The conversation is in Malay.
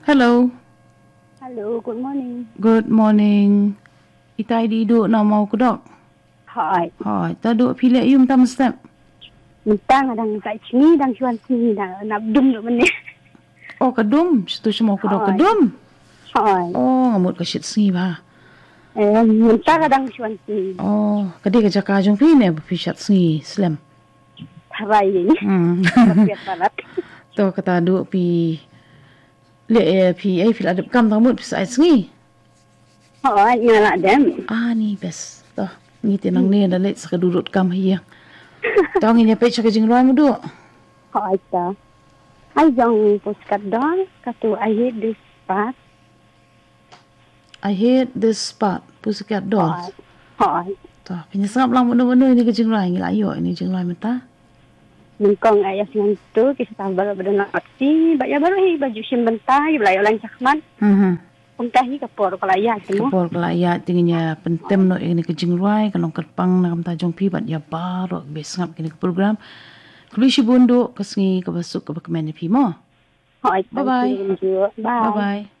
Hello. Hello, good morning. Good morning. Itai di duduk nak mau kedok. Hai. Hai, ta duduk pilih you minta step. Mentang adang kat sini dan cuan sini dah nak dum duk meneh. Oh, kedum. Situ semua kedok Hai. kedum. Hai. Oh, ngamut ke shit sini bah. Mentang adang cuan sini. Oh, kadi ke jaka jong pi ne pi shit sini slam. Harai ni. Biar balat. Tu kata duduk pi le pi ai fil adap kam ngamut pi sai sini. Hai, ngalak dem. Ah ni best. Tu ni tenang ni dah let sekadurut kam hiya. Tong ini pe cakap jing luar mudu. Hai ta. Hai jong postcard don katu I hate this part. I hate this spot. Pussycat dolls. Hai. Tu penyesap lang mudu-mudu ini ke jing luar ngi layo ini jing luar mata. Mengkong ayah siang tu kisah tambah berdana aksi. Baya baru hi baju sim bentai belayo lancak man. Untah hi kapor pelaya semua. Kapor pelaya tingginya pentem no ini ke jing luar kanong kerpang nakam tajong pi bat ya baru besngap kini ke program. Kubisi bundu kesengi ke basuk ke bekemen pi mo. Hai. Bye bye. Bye. Bye bye.